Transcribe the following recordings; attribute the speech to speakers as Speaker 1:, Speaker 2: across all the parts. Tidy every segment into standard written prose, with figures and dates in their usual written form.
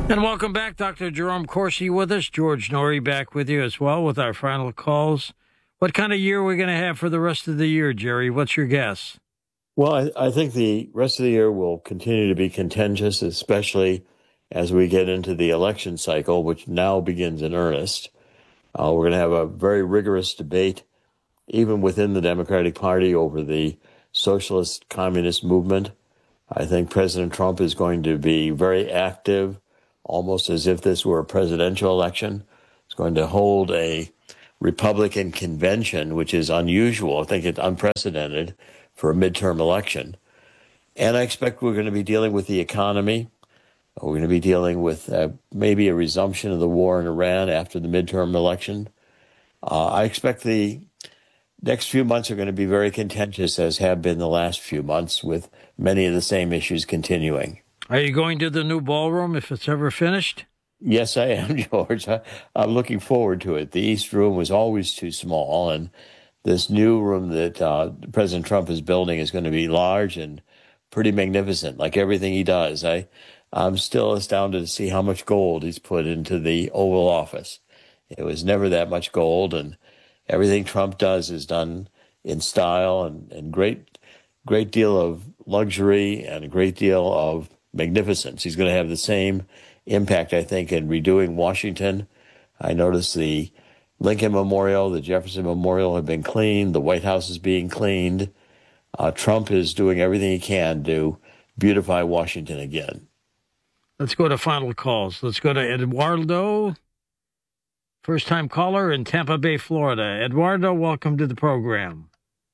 Speaker 1: And welcome back, Dr. Jerome Corsi with us. George Norrie back with you as well with our final calls. What kind of year are we going to have for the rest of the year, Jerry? What's your guess?
Speaker 2: Well, I think the rest of the year will continue to be contentious, especially as we get into the election cycle, which now begins in earnest. We're going to have a very rigorous debate, even within the Democratic Party, over the socialist communist movement. I think President Trump is going to be very active, almost as if this were a presidential election. He's going to hold a Republican convention, which is unusual. I think it's unprecedented for a midterm election. And I expect we're going to be dealing with the economy. We're going to be dealing with maybe a resumption of the war in Iran after the midterm election. I expect the next few months are going to be very contentious, as have been the last few months, with many of the same issues continuing.
Speaker 1: Are you going to the new ballroom if it's ever finished?
Speaker 2: Yes, I am, George. I'm looking forward to it. The East Room was always too small, and this new room that President Trump is building is going to be large and pretty magnificent, like everything he does. I'm still astounded to see how much gold he's put into the Oval Office. It was never that much gold, and everything Trump does is done in style and great deal of luxury and a great deal of magnificence. He's going to have the same impact, I think, in redoing Washington. I noticed the Lincoln Memorial, the Jefferson Memorial have been cleaned. The White House is being cleaned. Trump is doing everything he can to beautify Washington again.
Speaker 1: Let's go to final calls. Let's go to Eduardo, first-time caller in Tampa Bay, Florida. Eduardo, welcome to the program.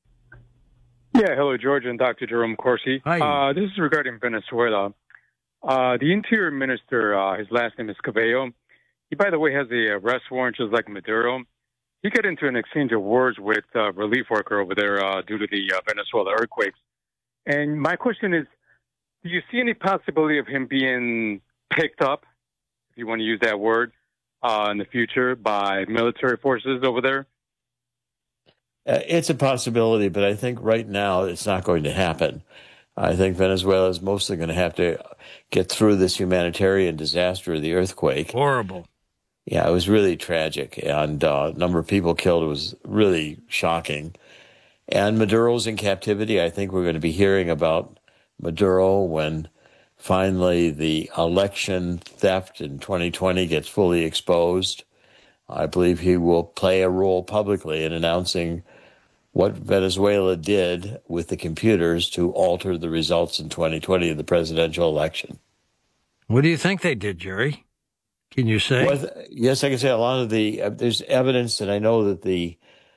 Speaker 3: Yeah, hello, George and Dr. Jerome Corsi.
Speaker 1: Hi.
Speaker 3: This is regarding Venezuela. The Interior Minister, his last name is Cabello. He, by the way, has a arrest warrant just like Maduro. He got into an exchange of words with a relief worker over there due to the Venezuela earthquakes. And my question is, do you see any possibility of him being picked up, if you want to use that word, in the future by military forces over there?
Speaker 2: It's a possibility, but I think right now it's not going to happen. I think Venezuela is mostly going to have to get through this humanitarian disaster of the earthquake.
Speaker 1: Horrible.
Speaker 2: Yeah, it was really tragic, and number of people killed was really shocking. And Maduro's in captivity. I think we're going to be hearing about Maduro when finally the election theft in 2020 gets fully exposed. I believe he will play a role publicly in announcing what Venezuela did with the computers to alter the results in 2020 of the presidential election.
Speaker 1: What do you think they did, Jerry? Can you say?
Speaker 2: Well, yes, I can say a lot of there's evidence, and I know that the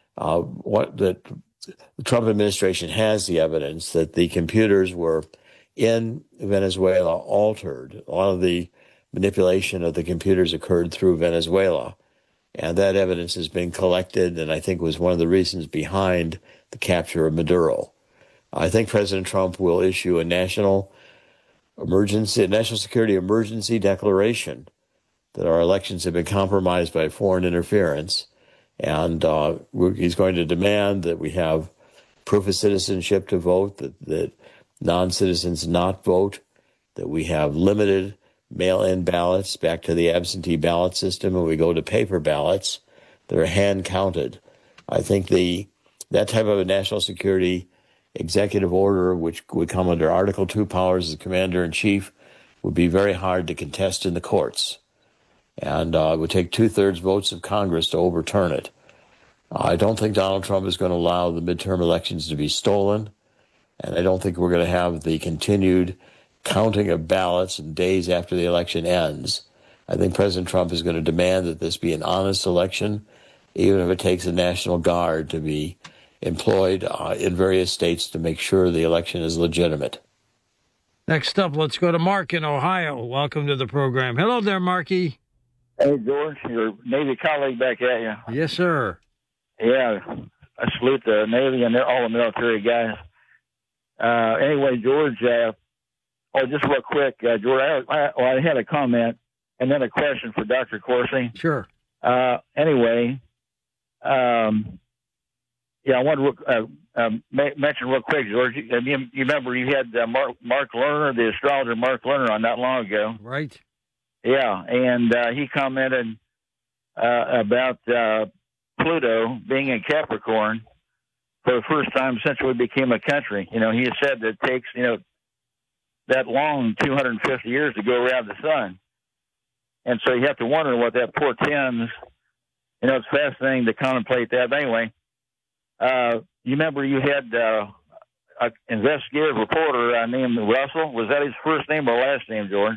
Speaker 2: Trump administration has the evidence that the computers were in Venezuela altered. A lot of the manipulation of the computers occurred through Venezuela. And that evidence has been collected, and I think was one of the reasons behind the capture of Maduro. I think President Trump will issue a national security emergency declaration that our elections have been compromised by foreign interference. And he's going to demand that we have proof of citizenship to vote, that non-citizens not vote, that we have limited mail-in ballots back to the absentee ballot system, and we go to paper ballots that are hand-counted. I think that type of a national security executive order, which would come under Article 2 powers as commander-in-chief, would be very hard to contest in the courts. And it would take two-thirds votes of Congress to overturn it. I don't think Donald Trump is going to allow the midterm elections to be stolen, and I don't think we're going to have the continued counting of ballots in days after the election ends. I think President Trump is going to demand that this be an honest election, even if it takes a National Guard to be employed in various states to make sure the election is legitimate.
Speaker 1: Next up, let's go to Mark in Ohio. Welcome to the program. Hello there, Marky.
Speaker 4: Hey, George, your Navy colleague back at you.
Speaker 1: Yes, sir.
Speaker 4: Yeah, I salute the Navy and all the military guys. Anyway, George, just real quick, George, I had a comment and then a question for Dr. Corsi.
Speaker 1: Sure.
Speaker 4: Anyway, I want to mention real quick, George. You remember you had Mark Lerner, the astrologer Mark Lerner, on not long ago.
Speaker 1: Right.
Speaker 4: Yeah, and he commented about Pluto being in Capricorn for the first time since we became a country. You know, he said that it takes, that long, 250 years to go around the sun. And so you have to wonder what that portends. You know, it's fascinating to contemplate that. But anyway, you remember you had an investigative reporter named Russell. Was that his first name or last name, George?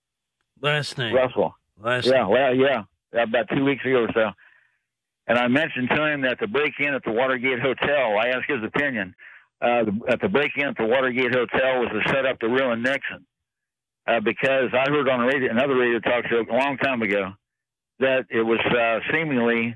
Speaker 1: Last name.
Speaker 4: Russell.
Speaker 1: Name.
Speaker 4: Well, yeah, about 2 weeks ago or so. And I mentioned to him that the break-in at the Watergate Hotel, I asked his opinion, at the break-in at the Watergate Hotel was to set up to ruin Nixon. Because I heard on another radio talk show a long time ago that it was seemingly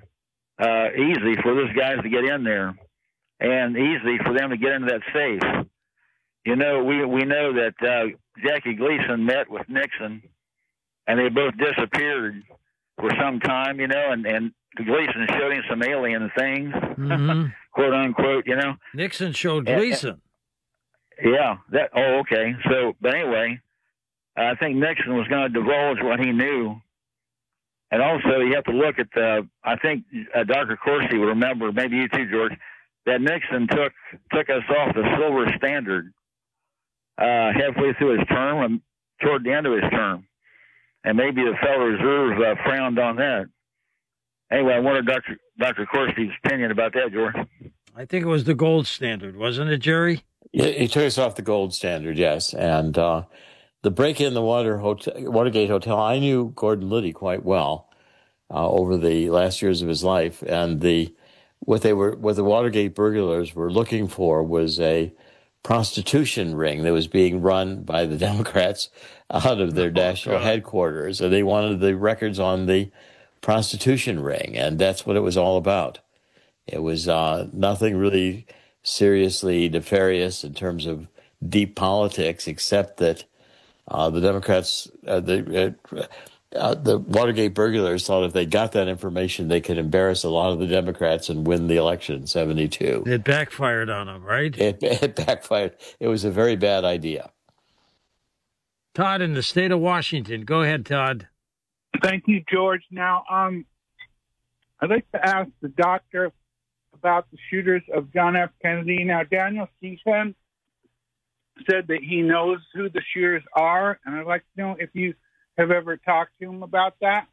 Speaker 4: easy for those guys to get in there and easy for them to get into that safe. You know, we know that Jackie Gleason met with Nixon, and they both disappeared for some time, and Gleason showed him some alien things, quote unquote,
Speaker 1: Nixon showed Gleason.
Speaker 4: Yeah. Okay. So, but anyway, I think Nixon was going to divulge what he knew. And also, you have to look at I think Dr. Corsi would remember, maybe you too, George, that Nixon took us off the silver standard halfway through his term and toward the end of his term. And maybe the Federal Reserve frowned on that. Anyway, I wanted Dr. Corsi's opinion about that, George.
Speaker 1: I think it was the gold standard, wasn't it, Jerry?
Speaker 2: Yeah, he took us off the gold standard, yes. And the break-in in the Watergate Hotel, I knew Gordon Liddy quite well over the last years of his life. And what the Watergate burglars were looking for was a prostitution ring that was being run by the Democrats out of their national headquarters. And they wanted the records on the prostitution ring, and that's what it was all about. It was nothing really seriously nefarious in terms of deep politics, except that the Democrats, the Watergate burglars thought if they got that information, they could embarrass a lot of the Democrats and win the election in 1972.
Speaker 1: It backfired on them, right?
Speaker 2: It backfired. It was a very bad idea.
Speaker 1: Todd in the state of Washington. Go ahead, Todd.
Speaker 5: Thank you, George. Now, I'd like to ask the doctor about the shooters of John F. Kennedy. Now, Daniel Stephen said that he knows who the shooters are, and I'd like to know if you have ever talked to him about that.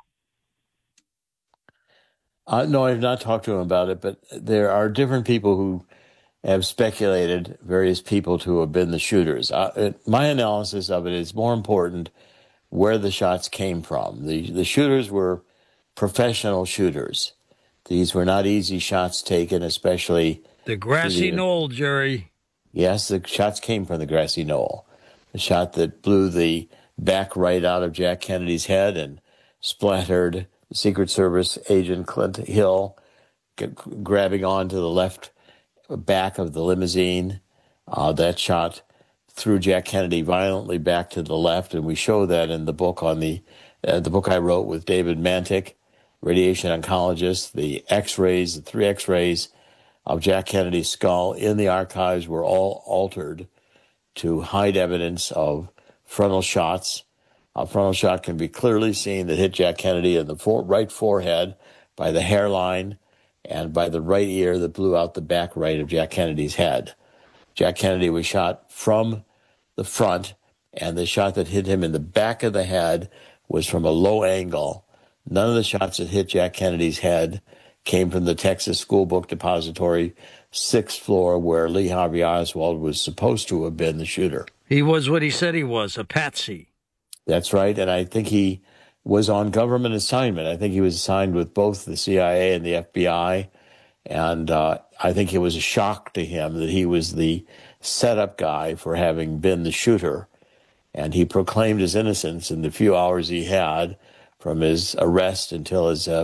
Speaker 2: No, I've not talked to him about it, but there are different people who have speculated various people to have been the shooters. My analysis of it is more important where the shots came from. The shooters were professional shooters. These were not easy shots taken, especially
Speaker 1: the grassy knoll, Jerry.
Speaker 2: Yes, the shots came from the grassy knoll. The shot that blew the back right out of Jack Kennedy's head and splattered Secret Service agent Clint Hill grabbing onto the left back of the limousine. That shot threw Jack Kennedy violently back to the left, and we show that in the book the book I wrote with David Mantik, radiation oncologist. The X-rays, the 3 X-rays of Jack Kennedy's skull in the archives were all altered to hide evidence of frontal shots. A frontal shot can be clearly seen that hit Jack Kennedy in the right forehead by the hairline and by the right ear that blew out the back right of Jack Kennedy's head. Jack Kennedy was shot from the front, and the shot that hit him in the back of the head was from a low angle. None of the shots that hit Jack Kennedy's head came from the Texas School Book Depository, 6th floor, where Lee Harvey Oswald was supposed to have been the shooter.
Speaker 1: He was what he said he was, a patsy.
Speaker 2: That's right, and I think he was on government assignment. I think he was assigned with both the CIA and the FBI, and I think it was a shock to him that he was the setup guy for having been the shooter, and he proclaimed his innocence in the few hours he had from his arrest until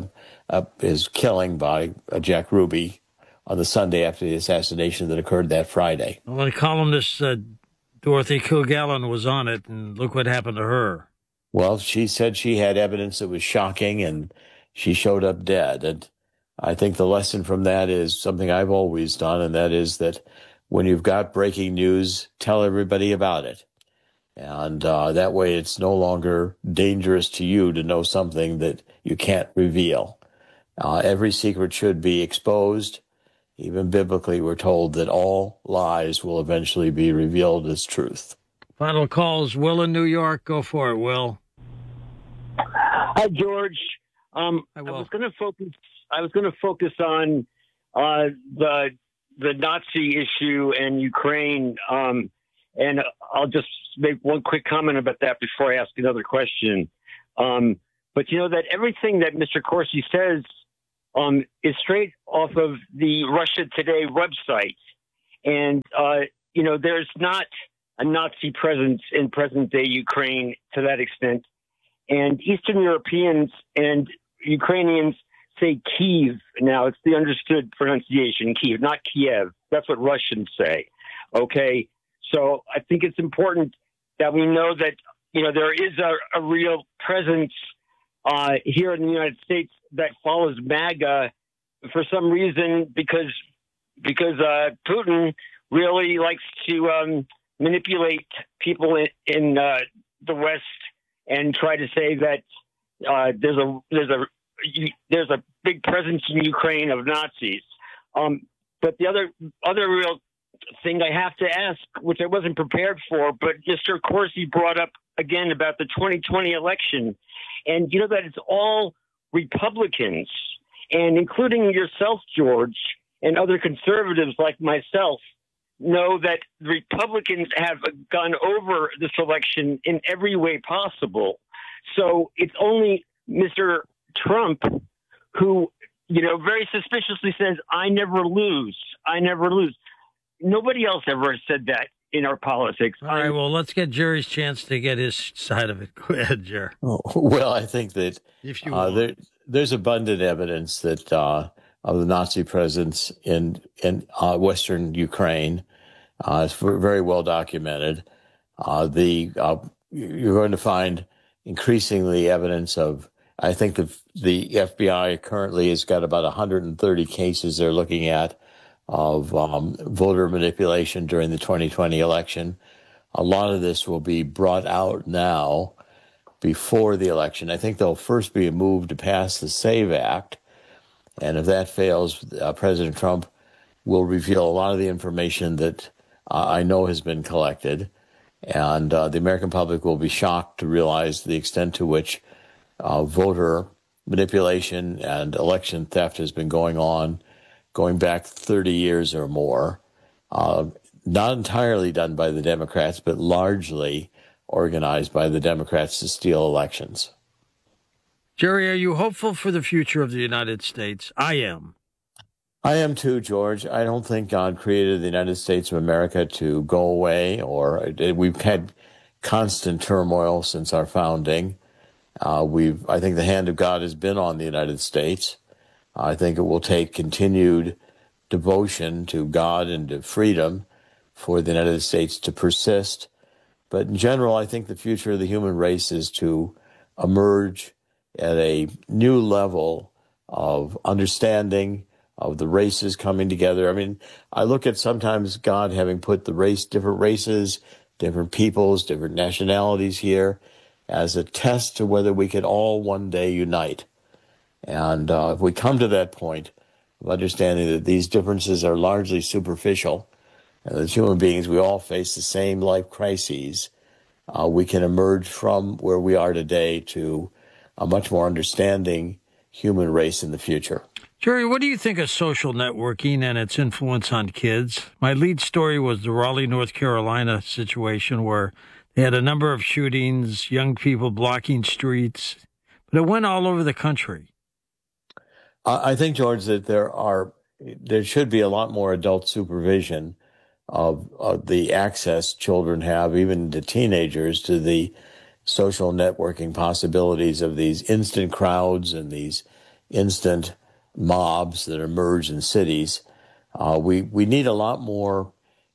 Speaker 2: his killing by Jack Ruby on the Sunday after the assassination that occurred that Friday.
Speaker 1: Well, the columnist Dorothy Kilgallen was on it, and look what happened to her.
Speaker 2: Well, she said she had evidence that was shocking, and she showed up dead. And I think the lesson from that is something I've always done, and that is that when you've got breaking news, tell everybody about it. And that way it's no longer dangerous to you to know something that you can't reveal. Every secret should be exposed. Even biblically, we're told that all lies will eventually be revealed as truth.
Speaker 1: Final calls. Will in New York. Go for it, Will.
Speaker 6: Hi, George. I was going to focus on the Nazi issue and Ukraine, and I'll just make one quick comment about that before I ask another question. But you know that everything that Mr. Corsi says is straight off of the Russia Today website, and you know there's not a Nazi presence in present-day Ukraine to that extent. And Eastern Europeans and Ukrainians say Kyiv now. It's the understood pronunciation, Kyiv, not Kiev. That's what Russians say. Okay. So I think it's important that we know that, you know, there is a real presence here in the United States that follows MAGA for some reason because Putin really likes to manipulate people in the West and try to say that there's a big presence in Ukraine of Nazis. But the other real thing I have to ask, which I wasn't prepared for, but Mr. Corsi brought up again about the 2020 election, and you know that it's all Republicans, and including yourself, George, and other conservatives like myself, know that Republicans have gone over this election in every way possible. So it's only Mr. Trump who, you know, very suspiciously says, I never lose. I never lose. Nobody else ever said that in our politics.
Speaker 1: All right, well, let's get Jerry's chance to get his side of it. Go ahead, Jerry.
Speaker 2: Oh, well, I think that
Speaker 1: if you
Speaker 2: there's abundant evidence that of the Nazi presence in Western Ukraine. It's very well documented. You're going to find increasingly evidence of, I think the FBI currently has got about 130 cases they're looking at of voter manipulation during the 2020 election. A lot of this will be brought out now before the election. I think there'll first be a move to pass the SAVE Act. And if that fails, President Trump will reveal a lot of the information that I know has been collected. And the American public will be shocked to realize the extent to which voter manipulation and election theft has been going on, going back 30 years or more. Not entirely done by the Democrats, but largely organized by the Democrats to steal elections.
Speaker 1: Jerry, are you hopeful for the future of the United States? I am.
Speaker 2: I am too, George. I don't think God created the United States of America to go away, or we've had constant turmoil since our founding. I think the hand of God has been on the United States. I think it will take continued devotion to God and to freedom for the United States to persist. But in general, I think the future of the human race is to emerge at a new level of understanding of the races coming together. I mean, I look at sometimes God having put different races, different peoples, different nationalities here as a test to whether we could all one day unite. And if we come to that point of understanding that these differences are largely superficial, and as human beings, we all face the same life crises, we can emerge from where we are today to a much more understanding human race in the future.
Speaker 1: Jerry, what do you think of social networking and its influence on kids? My lead story was the Raleigh, North Carolina situation where they had a number of shootings, young people blocking streets, but it went all over the country.
Speaker 2: I think, George, that there should be a lot more adult supervision of the access children have, even to teenagers, to the social networking possibilities of these instant crowds and these instant mobs that emerge in cities. We need a lot more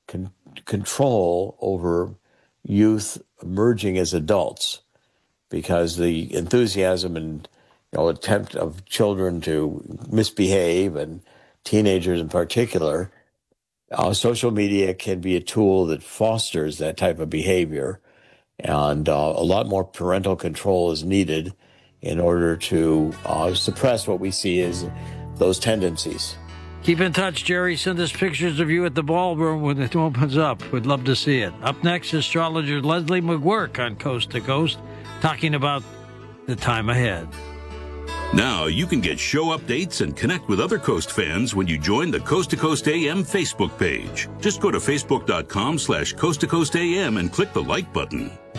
Speaker 2: control over youth emerging as adults, because the enthusiasm and attempt of children to misbehave, and teenagers in particular, social media can be a tool that fosters that type of behavior. And a lot more parental control is needed in order to suppress what we see as those tendencies.
Speaker 1: Keep in touch, Jerry. Send us pictures of you at the ballroom when it opens up. We'd love to see it. Up next, astrologer Leslie McGuirk on Coast to Coast, talking about the time ahead.
Speaker 7: Now you can get show updates and connect with other Coast fans when you join the Coast to Coast AM Facebook page. Just go to facebook.com/Coast to Coast AM and click the like button.